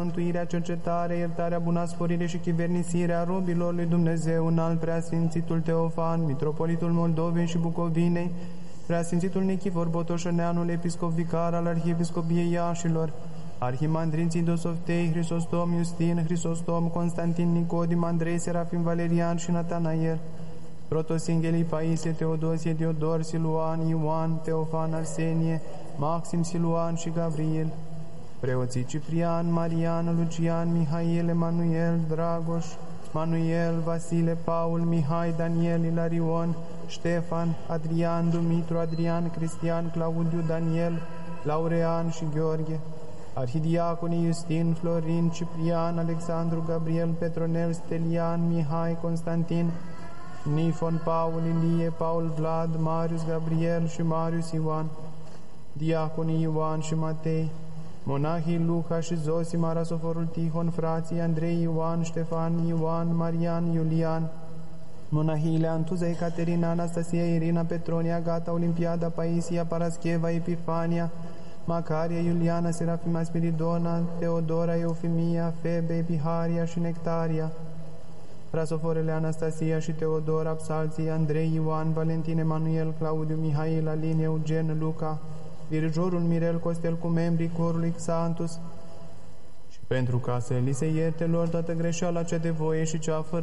mântuirea, cercetarea, iertarea, buna sporire și chivernisirea robilor lui Dumnezeu, înalt preasfințitul Teofan, mitropolitul Moldovei și Bucovinei, preasfințitul Nichifor Botoșăneanul, episcop vicar al Arhiepiscopiei Iașilor, arhimandrinții Dosoftei, Hristostom Iustin, Hristostom Constantin Nicodim, Andrei Serafim Valerian și Natanael, Protosinghelii Paisie, Teodosie, Diodor, Siluan, Ioan, Teofan, Arsenie, Maxim, Siluan și Gabriel, preoții Ciprian, Marian, Lucian, Mihail, Emanuel, Dragoș, Manuel, Vasile, Paul, Mihai, Daniel, Ilarion, Ștefan, Adrian, Dumitru, Adrian, Cristian, Claudiu, Daniel, Laurean și Gheorghe, arhidiaconii Justin, Florin, Ciprian, Alexandru, Gabriel, Petronel, Stelian, Mihai, Constantin, Nifon, Paul, Ilie, Paul, Vlad, Marius, Gabriel și Marius Ioan, diaconii Ioan și Matei, monahii Luca și Zosim, Arasoforul Tihon, frații Andrei, Ioan, Ștefan, Ioan, Marian, Iulian, monahiile Antuza, Ecaterina, Anastasia, Irina, Petronia, Agata, Olimpiada, Paisia, Parascheva, Epifania, Macaria, Iuliana, Serafima, Spiridona, Teodora, Eufimia, Febe, Epiharia și Nectaria, rasoforele Anastasia și Teodora, psalții Andrei, Ioan, Valentin, Emanuel, Claudiu, Mihail, Alin, Eugen, Luca, virijorul Mirel, Costel cu membrii corului Xantus, și pentru ca să li se ierte lor toată greșeala cea de voie și cea fără